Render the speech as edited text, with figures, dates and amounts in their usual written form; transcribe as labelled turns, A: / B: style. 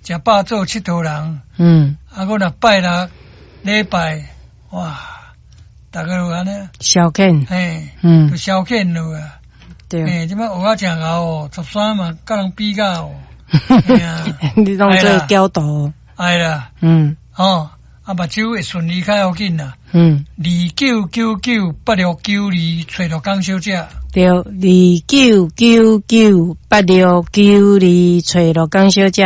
A: 食饱做佚佗人。啊，我若拜六礼拜，哇，大家有安尼
B: 消遣，
A: 就消遣了啊。
B: 对，
A: 即摆学啊真好哦，13嘛，甲人比较哦。
B: 你当做教导，
A: 哎啦，哦，啊，目睭会顺利较要紧啦。29998692找到江小姐。
B: 对，29998692找到江小姐。